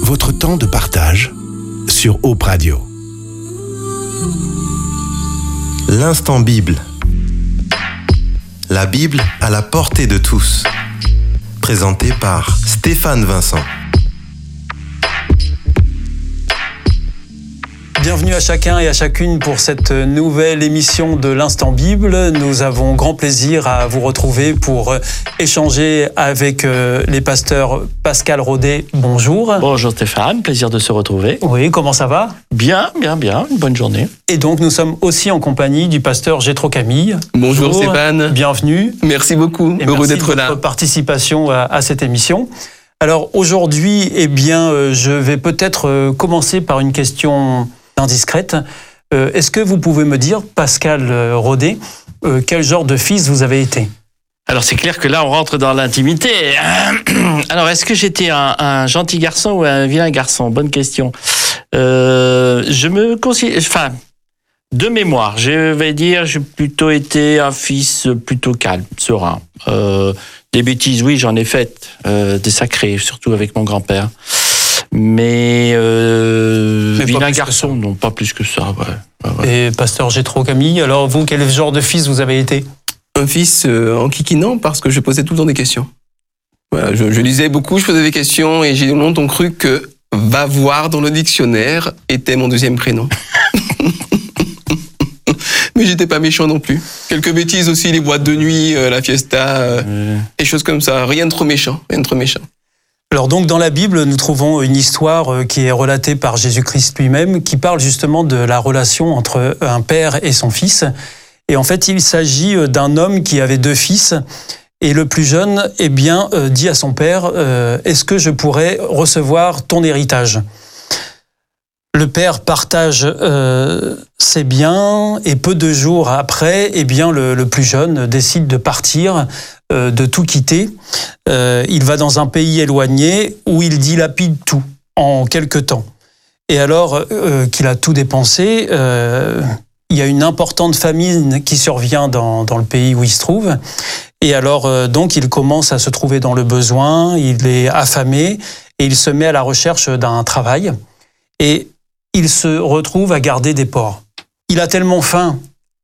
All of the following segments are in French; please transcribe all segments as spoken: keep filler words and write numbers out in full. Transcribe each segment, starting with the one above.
votre temps de partage sur Hope Radio. L'instant Bible. La Bible à la portée de tous. Présenté par Stéphane Vincent. Bienvenue à chacun et à chacune pour cette nouvelle émission de l'Instant Bible. Nous avons grand plaisir à vous retrouver pour échanger avec les pasteurs Pascal Rodet. Bonjour. Bonjour Stéphane, plaisir de se retrouver. Oui, comment ça va ? Bien, bien, bien, une bonne journée. Et donc nous sommes aussi en compagnie du pasteur Gétro Camille. Bonjour, Bonjour Stéphane. Bienvenue. Merci beaucoup, et heureux merci d'être de là. Votre participation à, à cette émission. Alors aujourd'hui, eh bien, euh, je vais peut-être euh, commencer par une question indiscrète. Euh, est-ce que vous pouvez me dire, Pascal Rodet, euh, quel genre de fils vous avez été ? Alors c'est clair que là on rentre dans l'intimité. Alors est-ce que j'étais un, un gentil garçon ou un vilain garçon ? Bonne question. Euh, je me considère, enfin, de mémoire, je vais dire, j'ai plutôt été un fils plutôt calme, serein. Euh, des bêtises, oui, j'en ai faites, euh, des sacrés, surtout avec mon grand-père. Mais, euh, Mais vilain garçon, non, pas plus que ça. Ouais. Ouais, ouais. Et pasteur Gétro Camille, alors vous, quel genre de fils vous avez été ? Un fils euh, enquiquinant parce que je posais tout le temps des questions. Voilà, je, je lisais beaucoup, je posais des questions et j'ai longtemps cru que « va voir dans le dictionnaire » était mon deuxième prénom. Mais j'étais pas méchant non plus. Quelques bêtises aussi, les boîtes de nuit, euh, la fiesta, euh, ouais. Des choses comme ça. Rien de trop méchant, rien de trop méchant. Alors donc dans la Bible, nous trouvons une histoire qui est relatée par Jésus-Christ lui-même, qui parle justement de la relation entre un père et son fils. Et en fait, il s'agit d'un homme qui avait deux fils. Et le plus jeune, eh bien, euh, dit à son père, euh, « Est-ce que je pourrais recevoir ton héritage ?» Le père partage euh, ses biens et peu de jours après, eh bien, le, le plus jeune décide de partir, euh, de tout quitter. Euh, il va dans un pays éloigné où il dilapide tout en quelque temps. Et alors euh, qu'il a tout dépensé, euh, il y a une importante famine qui survient dans, dans le pays où il se trouve. Et alors euh, donc il commence à se trouver dans le besoin, il est affamé et il se met à la recherche d'un travail. Et il se retrouve à garder des porcs. Il a tellement faim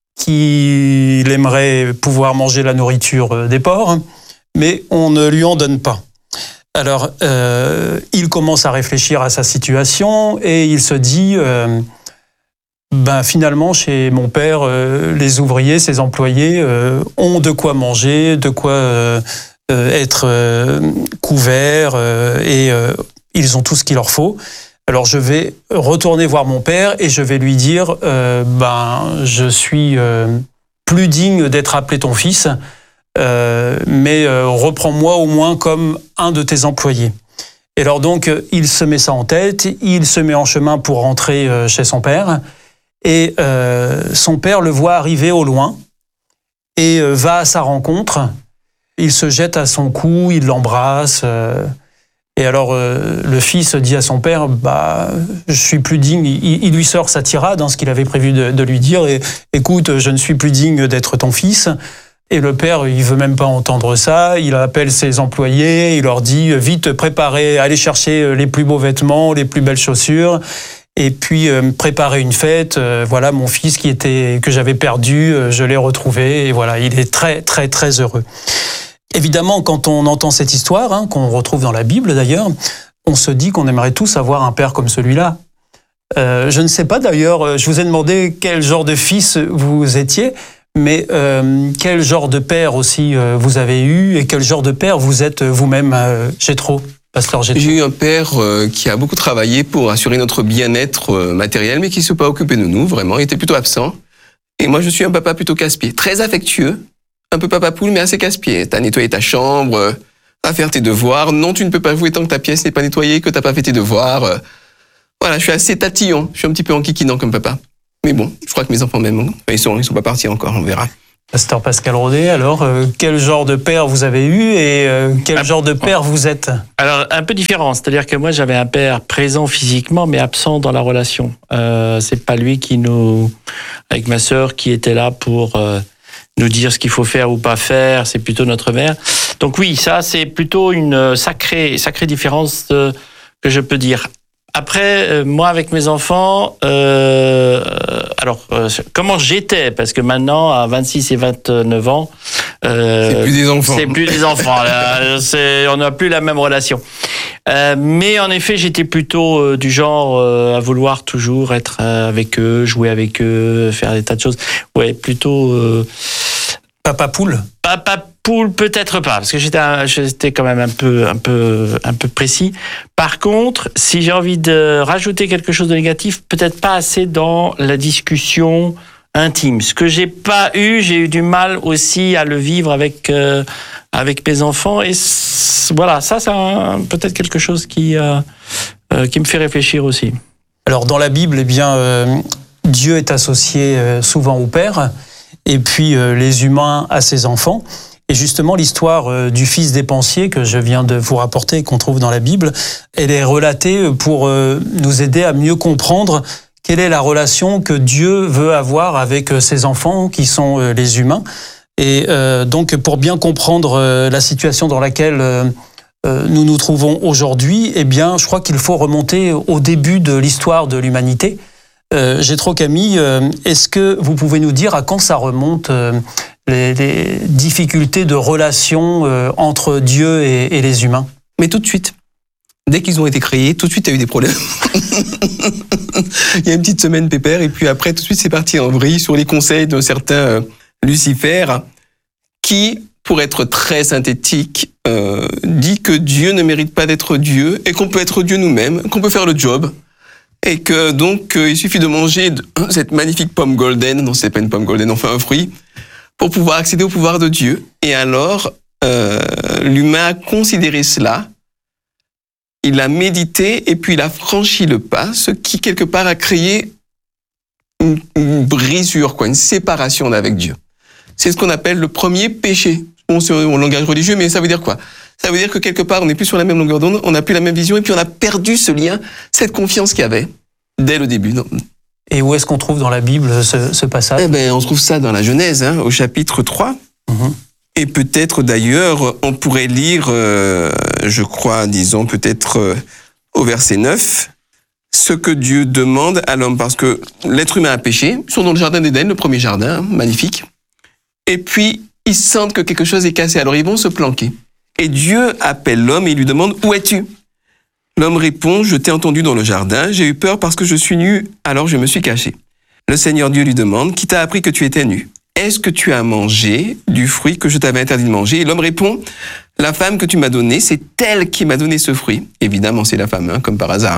qu'il aimerait pouvoir manger la nourriture des porcs, mais on ne lui en donne pas. Alors, euh, il commence à réfléchir à sa situation et il se dit, euh, ben finalement, chez mon père, euh, les ouvriers, ses employés euh, ont de quoi manger, de quoi euh, être euh, couverts euh, et euh, ils ont tout ce qu'il leur faut. Alors je vais retourner voir mon père et je vais lui dire euh, ben je suis euh, plus digne d'être appelé ton fils, euh, mais euh, reprends-moi au moins comme un de tes employés. Et alors donc il se met ça en tête, il se met en chemin pour rentrer chez son père et euh, son père le voit arriver au loin et euh, va à sa rencontre. Il se jette à son cou, il l'embrasse. Euh, Et alors, euh, le fils dit à son père, bah, je suis plus digne. Il, il lui sort sa tirade, hein, ce qu'il avait prévu de, de lui dire. Et, écoute, je ne suis plus digne d'être ton fils. Et le père, il veut même pas entendre ça. Il appelle ses employés, il leur dit, vite, préparez, allez chercher les plus beaux vêtements, les plus belles chaussures. Et puis, euh, préparez une fête. Euh, voilà, mon fils qui était, que j'avais perdu, euh, je l'ai retrouvé. Et voilà, il est très, très, très heureux. Évidemment, quand on entend cette histoire, hein, qu'on retrouve dans la Bible d'ailleurs, on se dit qu'on aimerait tous avoir un père comme celui-là. Euh, je ne sais pas d'ailleurs, je vous ai demandé quel genre de fils vous étiez, mais euh, quel genre de père aussi euh, vous avez eu et quel genre de père vous êtes vous-même, euh, Gétro, pasteur Gétro. J'ai eu un père euh, qui a beaucoup travaillé pour assurer notre bien-être euh, matériel, mais qui ne s'est pas occupé de nous, vraiment, il était plutôt absent. Et moi, je suis un papa plutôt casse-pied, très affectueux. Un peu papa poule, mais assez casse-pied. T'as nettoyé ta chambre, à faire tes devoirs. Non, tu ne peux pas jouer tant que ta pièce n'est pas nettoyée, que t'as pas fait tes devoirs. Voilà, je suis assez tatillon. Je suis un petit peu enquiquinant comme papa. Mais bon, je crois que mes enfants m'aiment. Ils sont, ils sont pas partis encore, on verra. Pasteur Pascal Rodet, alors, euh, quel genre de père vous avez eu et euh, quel ah, genre de père vous êtes ? Alors, un peu différent. C'est-à-dire que moi, j'avais un père présent physiquement, mais absent dans la relation. Euh, c'est pas lui qui nous... Avec ma sœur, qui était là pour euh, nous dire ce qu'il faut faire ou pas faire. C'est plutôt notre mère. Donc oui, ça, c'est plutôt une sacrée, sacrée différence de, que je peux dire. Après, euh, moi, avec mes enfants, euh, alors, euh, comment j'étais, parce que maintenant, à vingt-six et vingt-neuf ans, euh, c'est plus des enfants. C'est plus des enfants. Là, c'est, on n'a plus la même relation. Euh, mais en effet, j'étais plutôt euh, du genre euh, à vouloir toujours être euh, avec eux, jouer avec eux, faire des tas de choses. Ouais, plutôt... Euh, Papa poule. Papa poule, peut-être pas, parce que j'étais, un, j'étais quand même un peu, un peu, un peu précis. Par contre, si j'ai envie de rajouter quelque chose de négatif, peut-être pas assez dans la discussion intime. Ce que j'ai pas eu, j'ai eu du mal aussi à le vivre avec euh, avec mes enfants. Et voilà, ça, c'est un, peut-être quelque chose qui euh, euh, qui me fait réfléchir aussi. Alors dans la Bible, eh bien, euh, Dieu est associé euh, souvent au Père. Et puis euh, les humains à ses enfants. Et justement, l'histoire euh, du fils dépensier que je viens de vous rapporter et qu'on trouve dans la Bible, elle est relatée pour euh, nous aider à mieux comprendre quelle est la relation que Dieu veut avoir avec euh, ses enfants, qui sont euh, les humains. Et euh, donc, pour bien comprendre euh, la situation dans laquelle euh, euh, nous nous trouvons aujourd'hui, eh bien, je crois qu'il faut remonter au début de l'histoire de l'humanité. Euh, Jétro Camille, euh, est-ce que vous pouvez nous dire à quand ça remonte euh, les, les difficultés de relation euh, entre Dieu et, et les humains? Mais tout de suite. Dès qu'ils ont été créés, tout de suite, il y a eu des problèmes. Il y a une petite semaine pépère, et puis après, tout de suite, c'est parti en vrille sur les conseils d'un certain euh, Lucifer, qui, pour être très synthétique, euh, dit que Dieu ne mérite pas d'être Dieu, et qu'on peut être Dieu nous-mêmes, qu'on peut faire le job. Et que donc, euh, il suffit de manger de, cette magnifique pomme golden, non, c'est pas une pomme golden, enfin un fruit, pour pouvoir accéder au pouvoir de Dieu. Et alors, euh, l'humain a considéré cela, il a médité et puis il a franchi le pas, ce qui quelque part a créé une, une brisure, quoi, une séparation avec Dieu. C'est ce qu'on appelle le premier péché. Bon, c'est un langage religieux, mais ça veut dire quoi? Ça veut dire que quelque part, on n'est plus sur la même longueur d'onde, on n'a plus la même vision, et puis on a perdu ce lien, cette confiance qu'il y avait dès le début. Non. Et où est-ce qu'on trouve dans la Bible ce, ce passage? Eh ben, on trouve ça dans la Genèse, hein, au chapitre trois. Mm-hmm. Et peut-être d'ailleurs, on pourrait lire, euh, je crois, disons peut-être euh, au verset neuf, ce que Dieu demande à l'homme, parce que l'être humain a péché, ils sont dans le jardin d'Éden, le premier jardin, hein, magnifique. Et puis, ils sentent que quelque chose est cassé, alors ils vont se planquer. Et Dieu appelle l'homme et il lui demande « Où es-tu » L'homme répond « Je t'ai entendu dans le jardin, j'ai eu peur parce que je suis nu, alors je me suis caché. » Le Seigneur Dieu lui demande « Qui t'a appris que tu étais nu ? Est-ce que tu as mangé du fruit que je t'avais interdit de manger ?» Et l'homme répond « La femme que tu m'as donnée, c'est elle qui m'a donné ce fruit. » Évidemment, c'est la femme, hein, comme par hasard.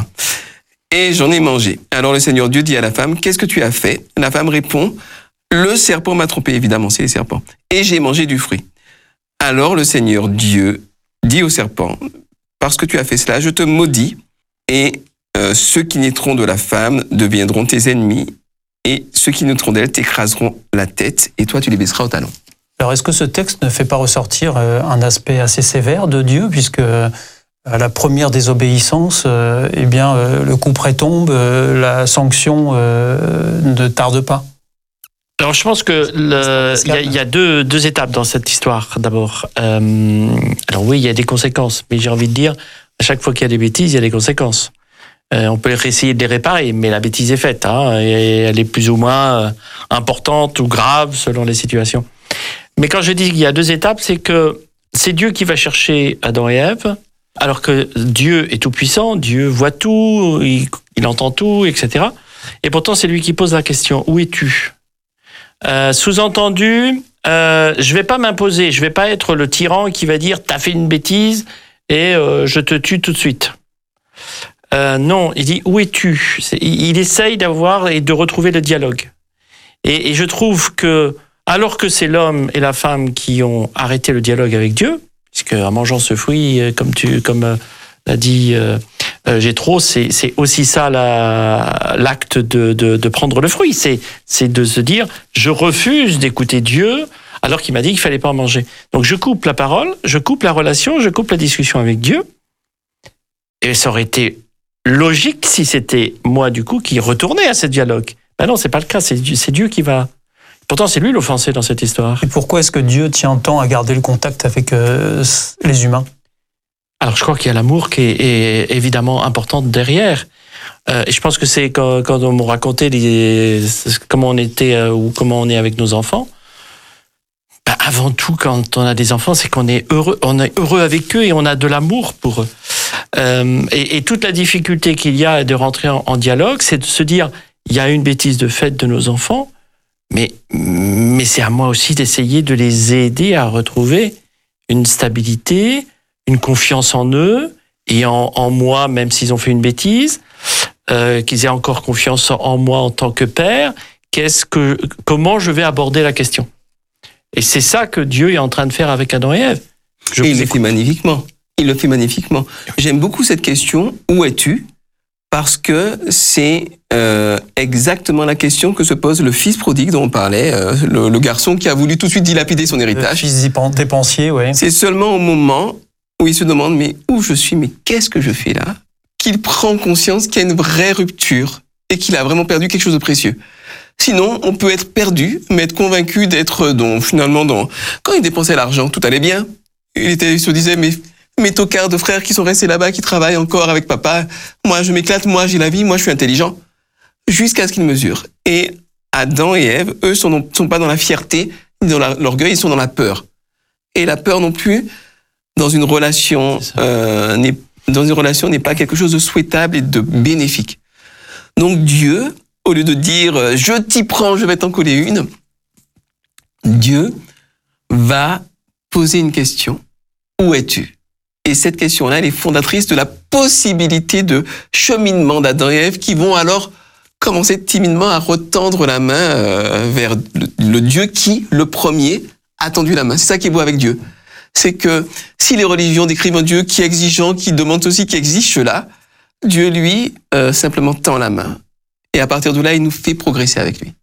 « Et j'en ai mangé. » Alors le Seigneur Dieu dit à la femme « Qu'est-ce que tu as fait ?» La femme répond « Le serpent m'a trompé. » Évidemment, c'est les serpents. « Et j'ai mangé du fruit. » Alors le Seigneur Dieu dit au serpent, parce que tu as fait cela, je te maudis, et euh, ceux qui naîtront de la femme deviendront tes ennemis, et ceux qui naîtront d'elle t'écraseront la tête, et toi tu les baisseras au talon. Alors est-ce que ce texte ne fait pas ressortir euh, un aspect assez sévère de Dieu, puisque euh, à la première désobéissance, euh, eh bien euh, le coup près tombe, euh, la sanction euh, ne tarde pas? Alors je pense que il y a, y a deux, deux étapes dans cette histoire. D'abord, euh, alors oui, il y a des conséquences, mais j'ai envie de dire, à chaque fois qu'il y a des bêtises, il y a des conséquences. Euh, on peut essayer de les réparer, mais la bêtise est faite, hein, et elle est plus ou moins importante ou grave selon les situations. Mais quand je dis qu'il y a deux étapes, c'est que c'est Dieu qui va chercher Adam et Ève, alors que Dieu est tout puissant, Dieu voit tout, il, il entend tout, et cetera. Et pourtant, c'est lui qui pose la question, où es-tu ? Euh, sous-entendu, euh, je vais pas m'imposer, je vais pas être le tyran qui va dire t'as fait une bêtise et euh, je te tue tout de suite. Euh, non, il dit où es-tu ? C'est, il, il essaye d'avoir et de retrouver le dialogue. Et, et je trouve que alors que c'est l'homme et la femme qui ont arrêté le dialogue avec Dieu, puisque en mangeant ce fruit, comme tu comme euh, l'a dit euh, euh, Jétro, c'est, c'est aussi ça la, l'acte de, de, de prendre le fruit. C'est, c'est de se dire, je refuse d'écouter Dieu alors qu'il m'a dit qu'il fallait pas en manger. Donc je coupe la parole, je coupe la relation, je coupe la discussion avec Dieu. Et ça aurait été logique si c'était moi, du coup, qui retournais à ce dialogue. Ben non, c'est pas le cas, c'est, c'est Dieu qui va... Pourtant, c'est lui l'offensé dans cette histoire. Et pourquoi est-ce que Dieu tient tant à garder le contact avec euh, les humains ? Alors, je crois qu'il y a l'amour qui est, est évidemment important derrière. Euh, et je pense que c'est quand, quand on me racontait les, comment on était euh, ou comment on est avec nos enfants. Ben, avant tout, quand on a des enfants, c'est qu'on est heureux, on est heureux avec eux et on a de l'amour pour eux. Euh, et, et toute la difficulté qu'il y a de rentrer en, en dialogue, c'est de se dire, il y a une bêtise de fait de nos enfants, mais, mais c'est à moi aussi d'essayer de les aider à retrouver une stabilité, une confiance en eux et en, en moi, même s'ils ont fait une bêtise, euh, qu'ils aient encore confiance en moi en tant que père. Qu'est-ce que, comment je vais aborder la question? Et c'est ça que Dieu est en train de faire avec Adam et Ève. Je et il le fait magnifiquement. Il le fait magnifiquement. J'aime beaucoup cette question, où es-tu? Parce que c'est euh, exactement la question que se pose le fils prodigue dont on parlait, euh, le, le garçon qui a voulu tout de suite dilapider son héritage. Le fils dépensier, oui. C'est seulement au moment où il se demande, mais où je suis, mais qu'est-ce que je fais là? Qu'il prend conscience qu'il y a une vraie rupture et qu'il a vraiment perdu quelque chose de précieux. Sinon, on peut être perdu, mais être convaincu d'être, dans, finalement, dans... Quand il dépensait l'argent, tout allait bien. Il, était, il se disait, mais mes tocards de frères qui sont restés là-bas, qui travaillent encore avec papa, moi je m'éclate, moi j'ai la vie, moi je suis intelligent. Jusqu'à ce qu'ils mesurent. Et Adam et Ève, eux, sont, sont pas dans la fierté, ni dans la, l'orgueil, ils sont dans la peur. Et la peur non plus, dans une relation, euh, n'est, dans une relation n'est pas quelque chose de souhaitable et de bénéfique. Donc Dieu, au lieu de dire « je t'y prends, je vais t'en coller une », Dieu va poser une question. Où es-tu? Et cette question-là, elle est fondatrice de la possibilité de cheminement d'Adam et Ève qui vont alors commencer timidement à retendre la main euh, vers le, le Dieu qui, le premier, a tendu la main. C'est ça qui est beau avec Dieu. C'est que si les religions décrivent un Dieu qui est exigeant, qui demande aussi, qui exige cela, Dieu, lui, euh, simplement tend la main. Et à partir de là, il nous fait progresser avec lui.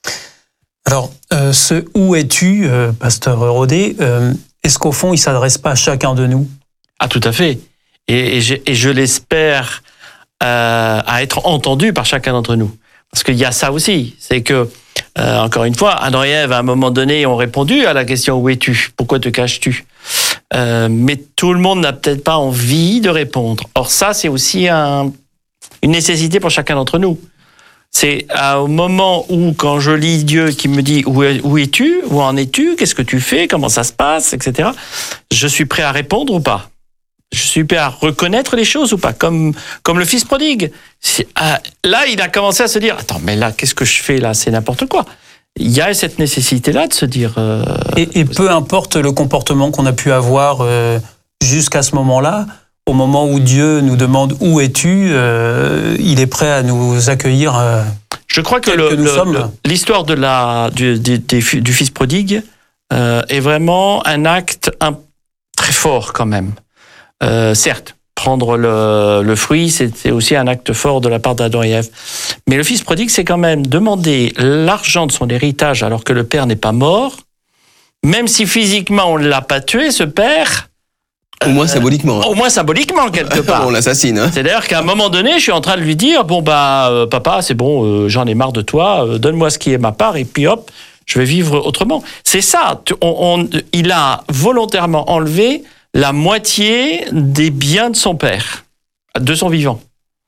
Alors, euh, ce « où es-tu », euh, pasteur Rodet, euh, est-ce qu'au fond, il ne s'adresse pas à chacun de nous? Ah, tout à fait. Et, et je, et je l'espère euh, à être entendu par chacun d'entre nous. Parce qu'il y a ça aussi. C'est que, euh, encore une fois, Adam et Ève, à un moment donné, ont répondu à la question « où es-tu ? Pourquoi te caches-tu » euh, Mais tout le monde n'a peut-être pas envie de répondre. Or, ça, c'est aussi un, une nécessité pour chacun d'entre nous. C'est au moment où, quand je lis Dieu qui me dit où, est, où es-tu, où en es-tu, qu'est-ce que tu fais, comment ça se passe, et cetera. Je suis prêt à répondre ou pas. Je suis prêt à reconnaître les choses ou pas, comme comme le fils prodigue. C'est, ah, là, il a commencé à se dire attends, mais là, qu'est-ce que je fais là, c'est n'importe quoi. Il y a cette nécessité-là de se dire. Euh, et, et peu importe le comportement qu'on a pu avoir euh, jusqu'à ce moment-là. Au moment où Dieu nous demande où es-tu, euh, il est prêt à nous accueillir. Euh, Je crois que, le, que nous le, sommes. Le, l'histoire de la, du, du, du, du fils prodigue euh, est vraiment un acte un, très fort quand même. Euh, certes, prendre le, le fruit, c'était aussi un acte fort de la part d'Adam et Ève. Mais le fils prodigue, c'est quand même demander l'argent de son héritage alors que le père n'est pas mort. Même si physiquement on ne l'a pas tué, ce père... Au moins symboliquement. Euh, au moins symboliquement, quelque part. On l'assassine. Hein. C'est-à-dire qu'à un moment donné, je suis en train de lui dire, bon, bah, euh, papa, c'est bon, euh, j'en ai marre de toi, euh, donne-moi ce qui est ma part, et puis hop, je vais vivre autrement. C'est ça. On, on, il a volontairement enlevé la moitié des biens de son père, de son vivant.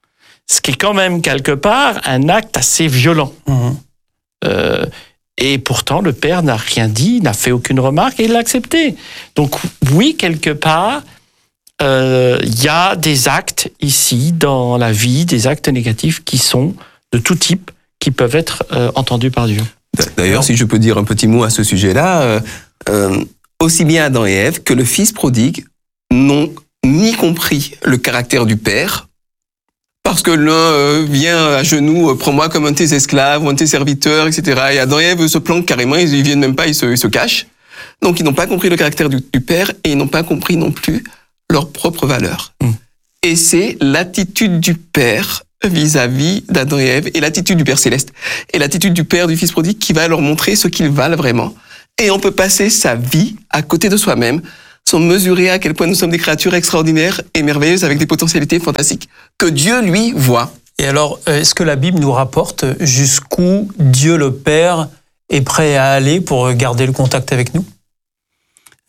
Ce qui est quand même, quelque part, un acte assez violent. Mmh. Euh, Et pourtant, le père n'a rien dit, n'a fait aucune remarque et il l'a accepté. Donc oui, quelque part, il euh, y a des actes ici dans la vie, des actes négatifs qui sont de tout type, qui peuvent être euh, entendus par Dieu. D'ailleurs, Alors, si je peux dire un petit mot à ce sujet-là, euh, euh, aussi bien Adam et Ève que le fils prodigue n'ont ni compris le caractère du père, parce que l'un euh, vient à genoux, euh, prends-moi comme un de tes esclaves ou un de tes serviteurs, et cetera. Et Adam et Ève se planquent carrément, ils, ils viennent même pas, ils se, ils se cachent. Donc ils n'ont pas compris le caractère du, du père et ils n'ont pas compris non plus leur propre valeur. Mmh. Et c'est l'attitude du père vis-à-vis d'Adam et Ève et l'attitude du Père Céleste et l'attitude du Père du Fils prodigue qui va leur montrer ce qu'ils valent vraiment. Et on peut passer sa vie à côté de soi-même sans mesurer à quel point nous sommes des créatures extraordinaires et merveilleuses avec des potentialités fantastiques que Dieu, lui, voit. Et alors, est-ce que la Bible nous rapporte jusqu'où Dieu le Père est prêt à aller pour garder le contact avec nous ?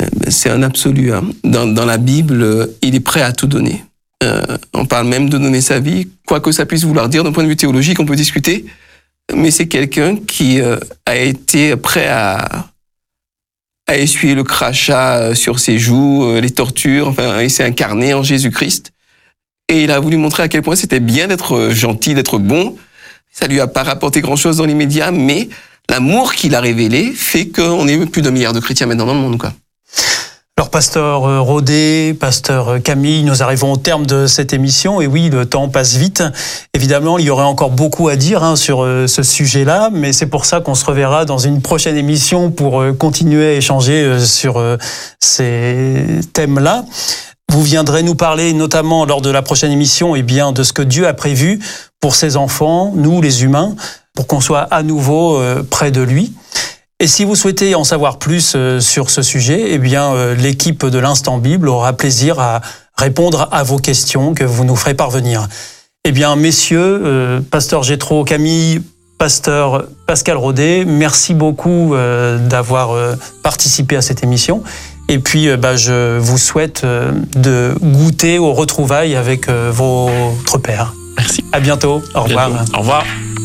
c'est un absolu. Hein. Dans, dans la Bible, il est prêt à tout donner. Euh, on parle même de donner sa vie, quoi que ça puisse vouloir dire d'un point de vue théologique, on peut discuter, mais c'est quelqu'un qui euh, a été prêt à, à essuyer le crachat sur ses joues, euh, les tortures, enfin, il s'est incarné en Jésus-Christ, et il a voulu montrer à quel point c'était bien d'être gentil, d'être bon. Ça lui a pas rapporté grand-chose dans l'immédiat, mais l'amour qu'il a révélé fait qu'on est plus d'un milliard de chrétiens maintenant dans le monde, quoi. Alors, pasteur Rodet, pasteur Camille, nous arrivons au terme de cette émission. Et oui, le temps passe vite. Évidemment, il y aurait encore beaucoup à dire hein, sur ce sujet-là, mais c'est pour ça qu'on se reverra dans une prochaine émission pour continuer à échanger sur ces thèmes-là. Vous viendrez nous parler, notamment lors de la prochaine émission, eh bien, de ce que Dieu a prévu pour ses enfants, nous les humains, pour qu'on soit à nouveau près de lui. Et si vous souhaitez en savoir plus sur ce sujet, eh bien, l'équipe de l'Instant Bible aura plaisir à répondre à vos questions que vous nous ferez parvenir. Eh bien, messieurs, euh, pasteur Jétro, Camille, pasteur Pascal Rodet, merci beaucoup euh, d'avoir euh, participé à cette émission. Et puis, euh, bah, je vous souhaite euh, de goûter aux retrouvailles avec euh, votre père. Merci. À bientôt. Au revoir. Bientôt. Au revoir.